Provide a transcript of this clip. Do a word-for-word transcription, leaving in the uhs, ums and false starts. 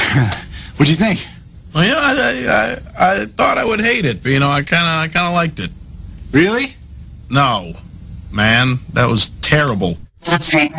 What'd you think? Well, yeah, I, I, I thought I would hate it, but, you know, I kind of I kind of liked it. Really? No, man, that was terrible.